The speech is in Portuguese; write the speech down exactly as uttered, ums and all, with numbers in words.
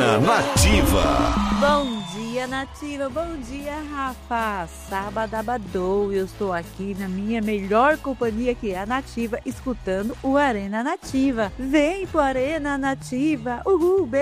Arena Nativa. Bom dia, Nativa. Bom dia, Rafa. Sabadabadou. Eu estou aqui na minha melhor companhia, que é a Nativa, escutando o Arena Nativa. Vem pro Arena Nativa. Uhul, beijo.